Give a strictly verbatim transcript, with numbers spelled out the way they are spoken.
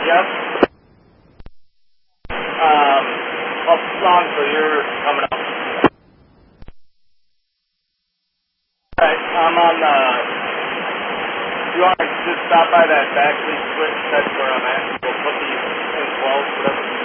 Jeff. Um, what's the song for you're coming up? Alright, I'm on the... You want to just stop by that backlead switch? That's where I'm at. We'll put these in twelve, whatever.